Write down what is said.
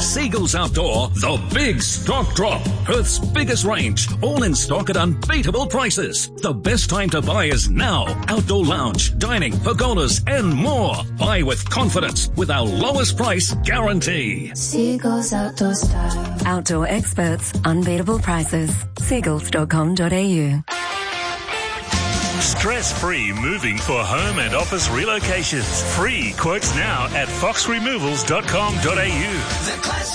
Seagulls Outdoor, the big stock drop. Perth's biggest range, all in stock at unbeatable prices. The best time to buy is now. Outdoor lounge, dining, pergolas and more. Buy with confidence with our lowest price guarantee. Seagulls Outdoor Style. Outdoor experts, unbeatable prices. Seagulls.com.au. Stress-free moving for home and office relocations. Free quotes now at foxremovals.com.au.